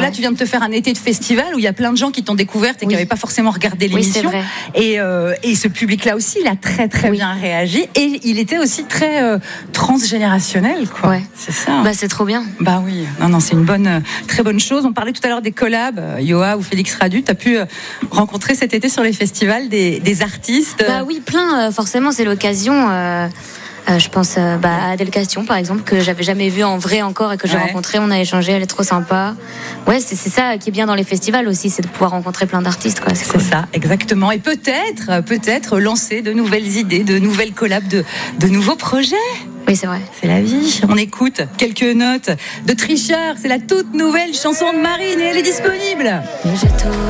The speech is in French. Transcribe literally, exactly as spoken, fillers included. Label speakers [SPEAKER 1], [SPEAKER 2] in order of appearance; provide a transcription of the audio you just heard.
[SPEAKER 1] là, tu viens de te faire un été de festival où il y a plein de gens qui t'ont découverte et oui. qui n'avaient pas forcément regardé l'émission.
[SPEAKER 2] Oui,
[SPEAKER 1] et, euh, et ce public-là aussi, il a très très oui. bien réagi. Et il était aussi très euh, transgénérationnel, quoi.
[SPEAKER 2] Ouais.
[SPEAKER 1] C'est ça. Hein.
[SPEAKER 2] Bah, c'est trop bien.
[SPEAKER 1] Bah oui. Non, non, c'est une bonne, très bonne chose. On parlait tout à l'heure des collabs. Yoa ou Félix Radu, tu as pu rencontrer cet été sur les festivals des, des artistes.
[SPEAKER 2] Bah oui, plein. Forcément, c'est l'occasion. Euh... Euh, je pense euh, bah, à Adèle Castion, par exemple, que j'avais jamais vue en vrai encore et que j'ai ouais. rencontrée. On a échangé, elle est trop sympa. Ouais, c'est, c'est ça qui est bien dans les festivals aussi, c'est de pouvoir rencontrer plein d'artistes, quoi. C'est,
[SPEAKER 1] c'est
[SPEAKER 2] cool.
[SPEAKER 1] ça, exactement. Et peut-être, peut-être lancer de nouvelles idées, de nouvelles collabs, de, de nouveaux projets.
[SPEAKER 2] Oui, c'est vrai.
[SPEAKER 1] C'est la vie. On écoute quelques notes de Tricheur. C'est la toute nouvelle chanson de Marine et elle est disponible.